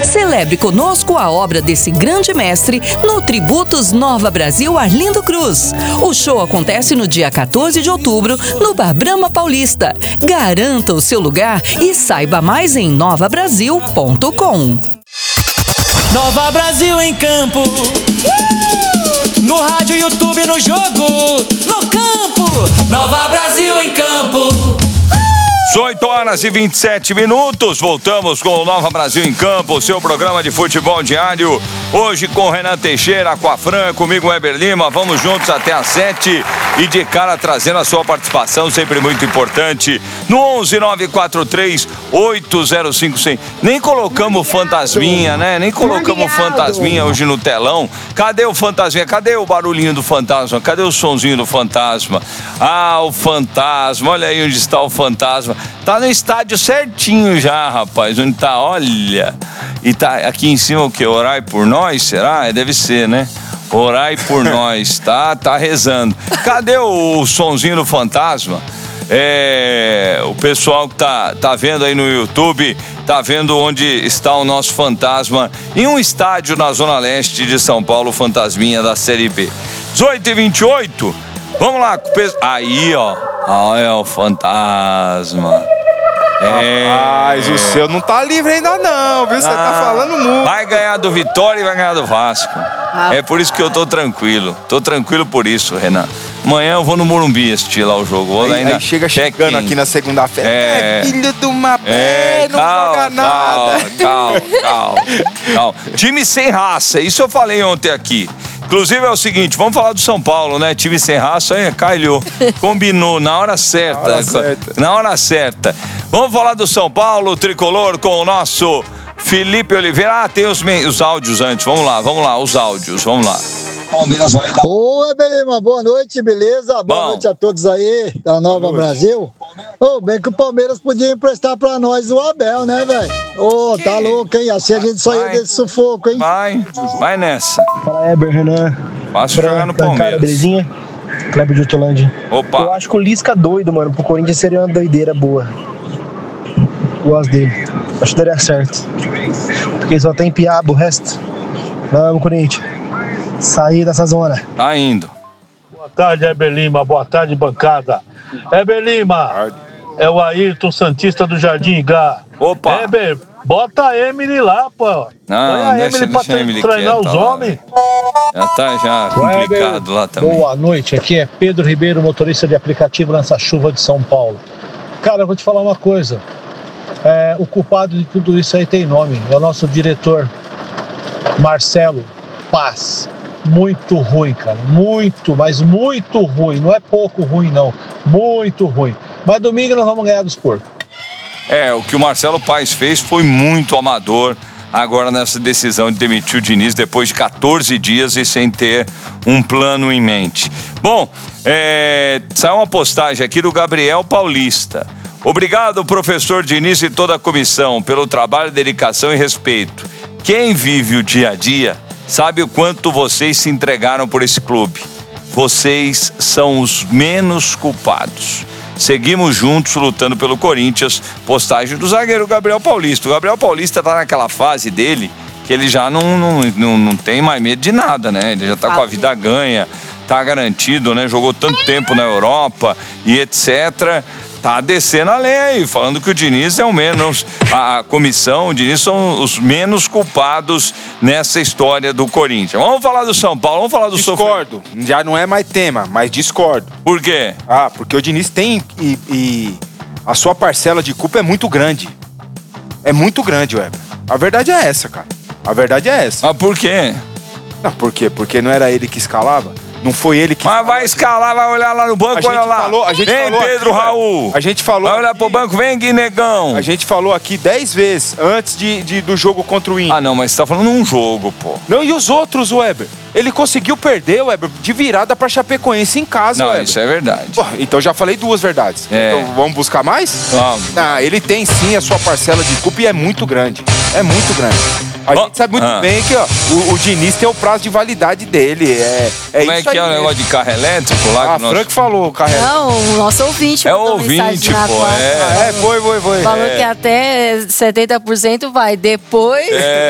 Celebre conosco a obra desse grande mestre no Tributos Nova Brasil Arlindo Cruz. O show acontece no dia 14 de outubro no Bar Brahma Paulista. Garanta o seu lugar e saiba mais em novabrasil.com. Nova Brasil em campo, no rádio, YouTube, no jogo, no campo. Nova Brasil em campo. 18h27. Voltamos com o Nova Brasil em Campo, seu programa de futebol diário. Hoje com Renan Teixeira, Aquafran, comigo Weber Lima. Vamos juntos até às 7 e de cara trazendo a sua participação, sempre muito importante. No 11-943-805-100. Nem colocamos fantasminha, né? Nem colocamos fantasminha hoje no telão. Cadê o fantasminha? Cadê o barulhinho do fantasma? Cadê o sonzinho do fantasma? Ah, o fantasma. Olha aí onde está o fantasma. Tá no estádio certinho já, rapaz. Onde tá? Olha. E tá aqui em cima o quê? Orai por nós? Será? Deve ser, né? Orai por nós. Tá rezando. Cadê o sonzinho do fantasma? O pessoal que tá vendo aí no YouTube, tá vendo onde está o nosso fantasma em um estádio na Zona Leste de São Paulo, fantasminha da Série B. 18h28. Vamos lá. Aí, ó. Olha o fantasma. Rapaz, o seu não tá livre ainda não, viu? Você tá falando muito. Vai ganhar do Vitória e vai ganhar do Vasco. É por isso que eu tô tranquilo. Tô tranquilo por isso, Renan. Amanhã eu vou no Morumbi assistir lá o jogo. Aí chega chegando aqui na segunda-feira. Filho de uma pé, não joga nada. Calma. Time sem raça, isso eu falei ontem aqui. Inclusive é o seguinte, vamos falar do São Paulo, né? Time sem raça, calhou. Combinou na hora certa. Na hora certa. Vamos falar do São Paulo, tricolor, com o nosso Felipe Oliveira. Tem os áudios antes. Vamos lá, os áudios, vamos lá. Oi, Belima, boa noite, beleza? Boa noite a todos aí da Nova Brasil. Bem que o Palmeiras podia emprestar pra nós o Abel, né, velho? Tá louco, hein? Assim a gente saiu desse sufoco, hein? Vai nessa. Fala, Heber, Renan. Fácil jogar no Palmeiras. Cara, belezinha? Kleber de Hortolândia. Opa. Eu acho que o Lisca doido, mano. Pro Corinthians seria uma doideira boa. Gosto dele. Acho que daria certo. Porque só tem piaba, o resto. Vamos, Corinthians. Sair dessa zona. Tá indo. Boa tarde, Heber Lima. Boa tarde, bancada. Heber Lima. É o Ayrton Santista do Jardim Igá. Opa. Heber, bota a Emily lá, pô. Não, deixa a Emily treinar os homens. Já tá complicado lá também. Boa noite, aqui é Pedro Ribeiro, motorista de aplicativo nessa chuva de São Paulo. Cara, eu vou te falar uma coisa. O culpado de tudo isso aí tem nome. É o nosso diretor, Marcelo Paz. Muito ruim, cara. Muito, mas muito ruim. Não é pouco ruim, não. Muito ruim. Mas domingo nós vamos ganhar dos porcos. O que o Marcelo Paes fez foi muito amador agora nessa decisão de demitir o Diniz depois de 14 dias e sem ter um plano em mente. Bom, saiu uma postagem aqui do Gabriel Paulista. Obrigado, professor Diniz e toda a comissão, pelo trabalho, dedicação e respeito. Quem vive o dia a dia sabe o quanto vocês se entregaram por esse clube. Vocês são os menos culpados. Seguimos juntos lutando pelo Corinthians. Postagem do zagueiro Gabriel Paulista. O Gabriel Paulista tá naquela fase dele que ele já não tem mais medo de nada, né? Ele já tá com a vida ganha, tá garantido, né? Jogou tanto tempo na Europa e etc. Tá descendo a lenha aí, falando que o Diniz é o menos, a comissão, o Diniz são os menos culpados nessa história do Corinthians. Vamos falar do São Paulo, vamos falar do Discordo, já não é mais tema, mas discordo. Por quê? Porque o Diniz tem e a sua parcela de culpa é muito grande. É muito grande, Weber. A verdade é essa, cara. A verdade é essa. Mas por quê? Não, por quê? Porque não era ele que escalava? Não foi ele que... Mas vai escalar, vai olhar lá no banco, olha lá. Vem, Pedro aqui, Raul. A gente falou... Vai olhar pro banco, vem, Guinegão. A gente falou aqui 10 vezes antes do jogo contra o Inter. Não, mas você tá falando um jogo, pô. Não, e os outros, Weber? Ele conseguiu perder, Weber, de virada pra Chapecoense em casa, Weber. Não, isso é verdade. Pô, então já falei 2 verdades. Então vamos buscar mais? Vamos. Ele tem sim a sua parcela de culpa e é muito grande. É muito grande. A gente sabe muito bem que o Diniz tem o prazo de validade dele. Como é que é o negócio de carro elétrico lá? Frank falou, carro elétrico. Não, o nosso ouvinte. É o ouvinte, pô. Falou que até 70% vai. Depois...